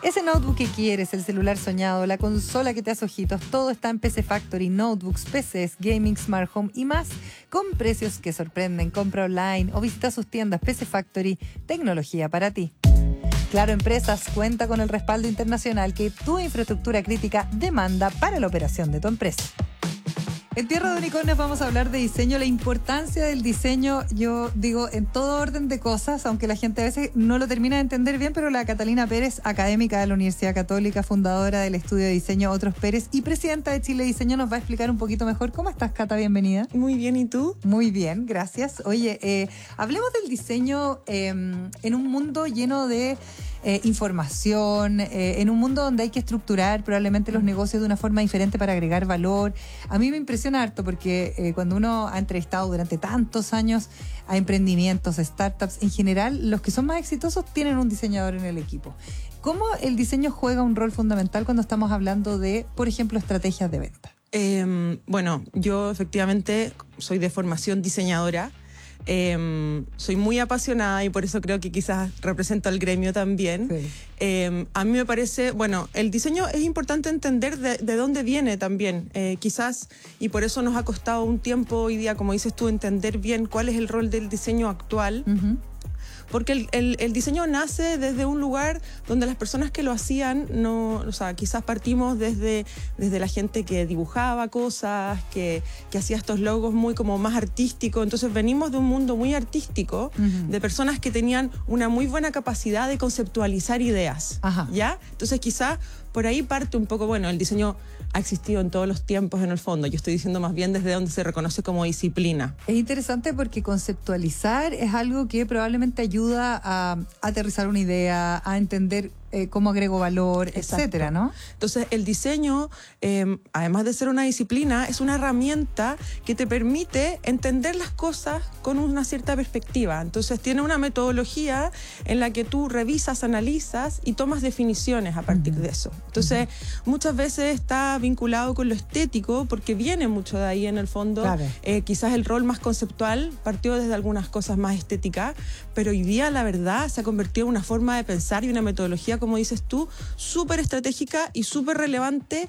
Ese notebook que quieres, el celular soñado, la consola que te hace ojitos, todo está en PC Factory. Notebooks, PCs, gaming, smart home y más, con precios que sorprenden. Compra online o visita sus tiendas. PC Factory, tecnología para ti. Claro Empresas cuenta con el respaldo internacional que tu infraestructura crítica demanda para la operación de tu empresa. En Tierra de Unicornios vamos a hablar de diseño, la importancia del diseño, yo digo, en todo orden de cosas, aunque la gente a veces no lo termina de entender bien, pero la Catalina Pérez, académica de la Universidad Católica, fundadora del estudio de diseño Otros Pérez y presidenta de Chile Diseño, nos va a explicar un poquito mejor. ¿Cómo estás, Cata? Bienvenida. Muy bien, ¿y tú? Muy bien, gracias. Oye, hablemos del diseño en un mundo lleno de información, en un mundo donde hay que estructurar probablemente los negocios de una forma diferente para agregar valor. A mí me impresiona harto porque cuando uno ha entrevistado durante tantos años a emprendimientos, startups, en general, los que son más exitosos tienen un diseñador en el equipo. ¿Cómo el diseño juega un rol fundamental cuando estamos hablando de, por ejemplo, estrategias de venta? Bueno, yo efectivamente soy de formación diseñadora. Soy muy apasionada y por eso creo que quizás represento al gremio también. Sí. A mí me parece, bueno, el diseño es importante entender de dónde viene también, quizás, y por eso nos ha costado un tiempo hoy día, como dices tú, entender bien cuál es el rol del diseño actual. Porque el diseño nace desde un lugar donde las personas que lo hacían, o sea, quizás partimos desde la gente que dibujaba cosas, que hacía estos logos muy como más artísticos. Entonces venimos de un mundo muy artístico, de personas que tenían una muy buena capacidad de conceptualizar ideas. ¿Ya? Entonces quizás por ahí parte un poco, bueno, el diseño ha existido en todos los tiempos en el fondo. Yo estoy diciendo más bien desde donde se reconoce como disciplina. Es interesante porque conceptualizar es algo que probablemente ayuda a aterrizar una idea, a entender cómo agrego valor, etcétera, ¿no? Entonces, el diseño, además de ser una disciplina, es una herramienta que te permite entender las cosas con una cierta perspectiva. Entonces, tiene una metodología en la que tú revisas, analizas y tomas definiciones a partir de eso. Entonces, muchas veces está vinculado con lo estético, porque viene mucho de ahí en el fondo. Claro. Quizás el rol más conceptual partió desde algunas cosas más estéticas, pero hoy día, la verdad, se ha convertido en una forma de pensar y una metodología, como dices tú, súper estratégica y súper relevante,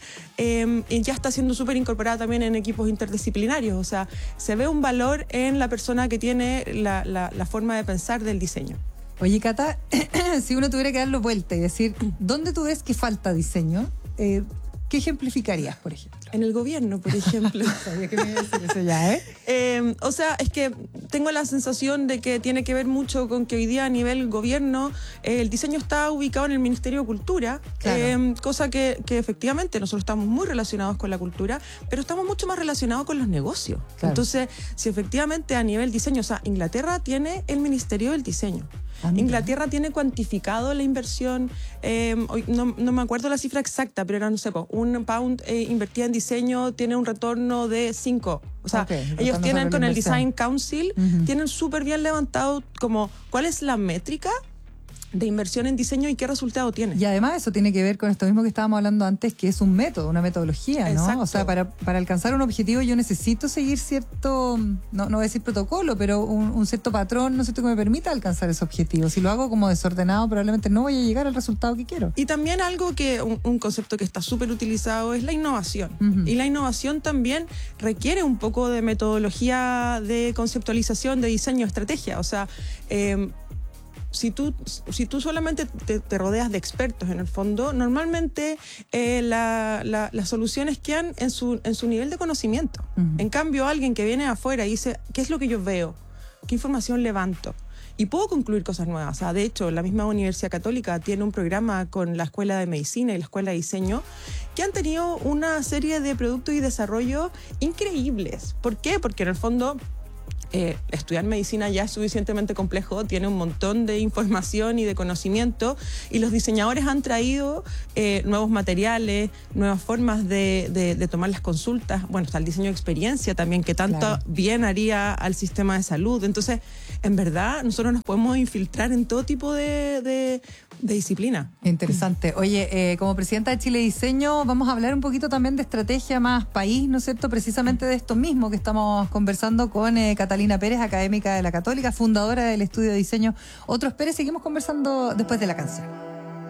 y ya está siendo súper incorporada también en equipos interdisciplinarios. O sea, se ve un valor en la persona que tiene la forma de pensar del diseño. Oye, Cata, si uno tuviera que darlo vuelta y decir, ¿dónde tú ves que falta diseño? ¿Qué ejemplificarías, por ejemplo? En el gobierno, por ejemplo. Sabía que me iba a decir eso ya, o sea, es que tengo la sensación de que tiene que ver mucho con que hoy día a nivel gobierno el diseño está ubicado en el Ministerio de Cultura, claro. Cosa que efectivamente nosotros estamos muy relacionados con la cultura, pero estamos mucho más relacionados con los negocios. Claro. Entonces, si efectivamente a nivel diseño, o sea, Inglaterra tiene el Ministerio del Diseño. Inglaterra tiene cuantificado la inversión, no me acuerdo la cifra exacta, pero era, no sé, un pound invertida en diseño tiene un retorno de 5. O sea, ellos tienen con el Design Council, tienen súper bien levantado como cuál es la métrica de inversión en diseño y qué resultado tiene. Y además eso tiene que ver con esto mismo que estábamos hablando antes, que es un método, una metodología, ¿no? Exacto. O sea, para alcanzar un objetivo yo necesito seguir cierto, no voy a decir protocolo, pero un cierto patrón, ¿no es cierto?, que me permita alcanzar ese objetivo. Si lo hago como desordenado, probablemente no voy a llegar al resultado que quiero. Y también algo que, un concepto que está súper utilizado es la innovación. Y la innovación también requiere un poco de metodología de conceptualización, de diseño, estrategia. O sea, si tú solamente te rodeas de expertos en el fondo, normalmente las soluciones quedan en su nivel de conocimiento. En cambio, alguien que viene afuera y dice, ¿qué es lo que yo veo? ¿Qué información levanto? Y puedo concluir cosas nuevas. O sea, de hecho, la misma Universidad Católica tiene un programa con la Escuela de Medicina y la Escuela de Diseño que han tenido una serie de productos y desarrollos increíbles. ¿Por qué? Porque en el fondo estudiar medicina ya es suficientemente complejo, tiene un montón de información y de conocimiento, y los diseñadores han traído nuevos materiales, nuevas formas de tomar las consultas. Bueno, está el diseño de experiencia también, que tanto bien haría al sistema de salud. Entonces, en verdad, nosotros nos podemos infiltrar en todo tipo de disciplina. Interesante. Oye, como presidenta de Chile Diseño, vamos a hablar un poquito también de estrategia más país, ¿no es cierto? Precisamente de esto mismo que estamos conversando con Catalina Pérez, académica de la Católica, fundadora del estudio de diseño Otros Pérez. Seguimos conversando después de la canción.